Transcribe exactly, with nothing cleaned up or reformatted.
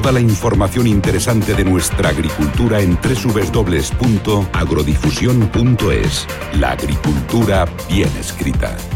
toda la información interesante de nuestra agricultura en doble u doble u doble u punto agrodifusión punto es. La agricultura bien escrita.